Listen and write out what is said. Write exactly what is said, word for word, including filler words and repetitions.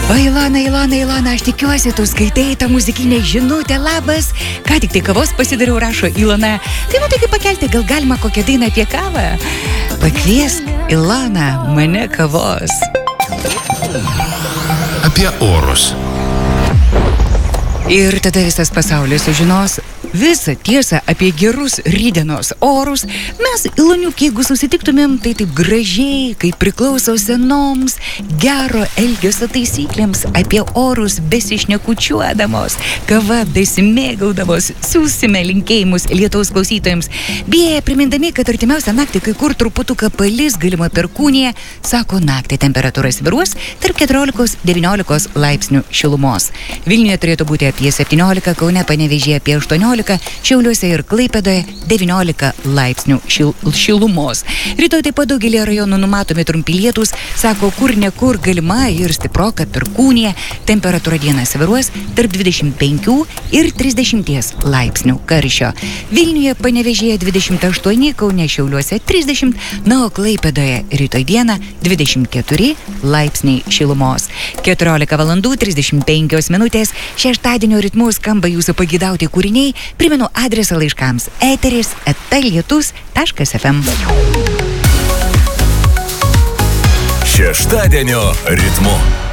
O Ilona, Ilona, Ilona, aš tikiuosi, tu skaitai tą muzikinę žinutę, labas. Ką tik tai kavos pasidariau, rašo Ilona. Tai matai, kaip pakelti, gal galima kokią dainą apie kavą? Pakviesk, Ilona, mane kavos. Apie orus. Ir tada visas pasaulis sužinos visą tiesą apie gerus rytdienos orus. Mes, Iloniuk, jeigu susitiktumėm, tai taip gražiai, kaip priklauso senoms gero elgesio taisyklėms, apie orus besišnekučiuodamos, kava besimėgaudamos, siūsime linkėjimus lietaus klausytojams. Beje, primindami, kad artimiausią naktį kai kur truputuką palis, galima perkūnija, sako, naktį temperatūra svyruos tarp keturiolikos devyniolikos laipsnių šilumos. Vilniuje turėtų būti apie septyniolika, Kaune, Panevėžyje apie aštuoniolika, Šiauliuose ir Klaipėdoje devyniolika laipsnių šil, šilumos. Rytoj taip pat daugelį rajonų numatomi trumpi lietūs, sako, kur ne kur galima ir stiproka perkūnija, temperatūra dieną svyruos tarp dvidešimt penkių ir trisdešimt laipsnių karščio. Vilniuje, Panevėžyje dvidešimt aštuoni, Kaune, Šiauliuose trisdešimt, na, o Klaipėdoje rytoj dieną dvidešimt keturi laipsniai šilumos. keturiolika valandų trisdešimt penkios minutės, šeštadienio ritmu skamba jūsų pagidauti kūriniai. Primenu adresą laiškams eteris eta lietus taškas ef em. Šeštadienio ritmu.